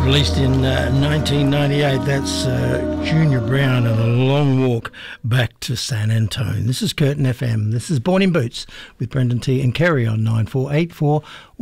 Released in 1998, that's Junior Brown and A Long Walk Back to San Antone. This is Curtin FM. This is Born in Boots with Brendan T and Kerry on 9484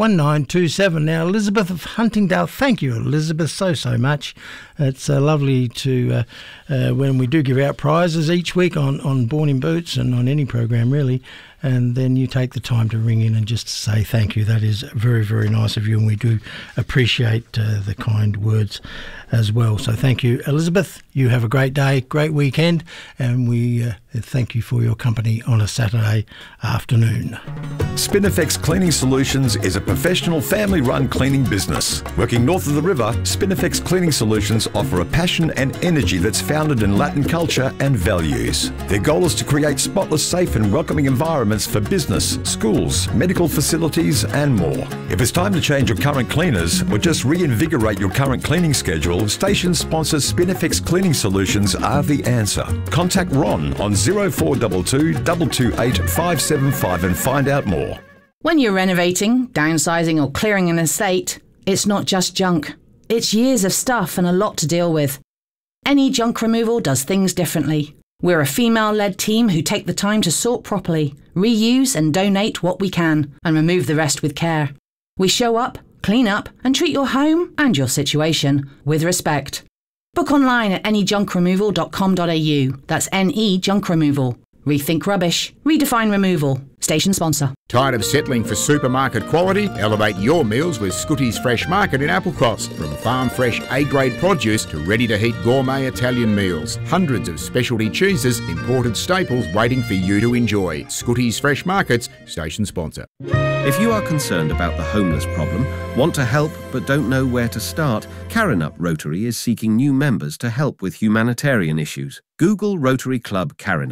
1927. Now, Elizabeth of Huntingdale, thank you, Elizabeth, so much. It's lovely to, when we do give out prizes each week on Born in Boots and on any program really, and then you take the time to ring in and just say thank you. That is very, very nice of you, and we do appreciate the kind words as well. So thank you, Elizabeth. You have a great day, great weekend, and we thank you for your company on a Saturday afternoon. Spinifex Cleaning Solutions is a professional family-run cleaning business. Working north of the river, Spinifex Cleaning Solutions offer a passion and energy that's founded in Latin culture and values. Their goal is to create spotless, safe and welcoming environments for business, schools, medical facilities and more. If it's time to change your current cleaners or just reinvigorate your current cleaning schedule, station sponsor Spinifex Cleaning Solutions are the answer. Contact Ron on 0422 228 575 and find out more. When you're renovating, downsizing or clearing an estate, it's not just junk. It's years of stuff and a lot to deal with. NE Junk Removal does things differently. We're a female-led team who take the time to sort properly, reuse and donate what we can, and remove the rest with care. We show up, clean up and treat your home and your situation with respect. Book online at nejunkremoval.com.au. That's NE Junk Removal. Rethink rubbish. Redefine removal. Station sponsor. Tired of settling for supermarket quality? Elevate your meals with Scooty's Fresh Market in Applecross. From farm fresh A-grade produce to ready-to-heat gourmet Italian meals. Hundreds of specialty cheeses, imported staples waiting for you to enjoy. Scooty's Fresh Markets, station sponsor. If you are concerned about the homeless problem, want to help but don't know where to start, Carrinup Rotary is seeking new members to help with humanitarian issues. Google Rotary Club Carrinup